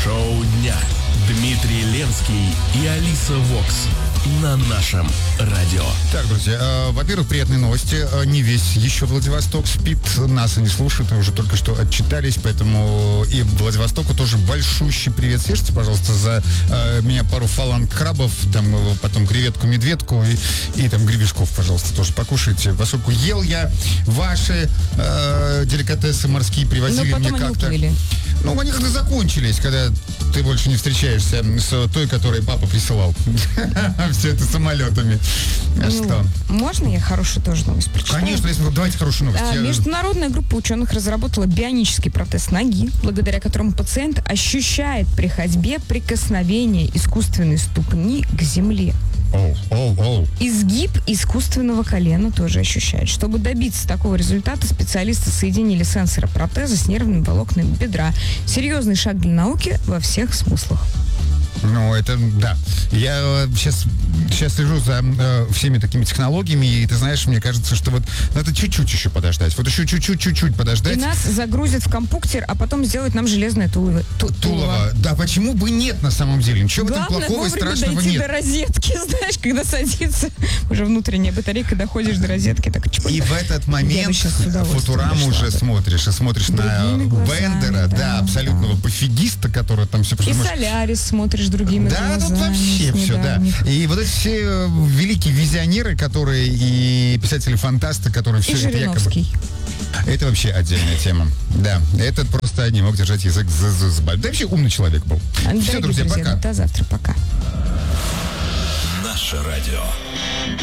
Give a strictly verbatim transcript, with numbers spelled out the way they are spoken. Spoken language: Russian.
Шоу дня. Дмитрий Ленский и Алиса Вокс на нашем радио. Так, друзья, э, во-первых, приятные новости. Э, не весь еще Владивосток спит, нас они слушают, уже только что отчитались, поэтому и Владивостоку тоже большущий привет. Съешьте, пожалуйста, за э, меня пару фаланг крабов, там э, потом креветку-медведку и, и там гребешков, пожалуйста, тоже покушайте. Поскольку ел я ваши э, деликатесы морские, привозили Но мне потом они как-то. уплыли. Ну, они когда закончились, когда ты больше не встречаешься с той, которой папа присылал. Все это самолетами. А что? Можно я хорошую тоже новость прочитаю? Конечно, если, давайте хорошую новость. А, Я- Международная группа ученых разработала бионический протез ноги, благодаря которому пациент ощущает при ходьбе прикосновение искусственной ступни к земле. Оу, оу, оу. Изгиб искусственного колена тоже ощущает. Чтобы добиться такого результата, специалисты соединили сенсоры протеза с нервными волокнами бедра. Серьезный шаг для науки во всех смыслах. Ну, это, да. Я сейчас, сейчас слежу за э, всеми такими технологиями, и ты знаешь, мне кажется, что вот надо чуть-чуть еще подождать. Вот еще чуть-чуть, чуть-чуть подождать. И нас загрузят в компьютер, а потом сделают нам железное тулово. Ту- Тулово. Да, почему бы нет на самом деле? Ничего в этом Главное плохого и вовремя страшного дойти нет. до розетки, знаешь, когда садится уже внутренняя батарейка, доходишь до розетки, так чпок. И в этот Я бы момент щас с удовольствием Футураму дошла уже бы. смотришь, и смотришь на Другими глазами, Бендера, да, да, абсолютного да. пофигиста, который там все И Солярис смотришь другими Да, глазами. тут вообще с все, да. недавних. И вот эти все э, великие визионеры, которые и писатели-фантасты, которые все И это якобы... Жириновский. Это вообще отдельная тема. Да, этот просто не мог держать язык за зубами. Да вообще умный человек был. Все, Дорогие друзья, пока. До завтра, пока. Наше радио.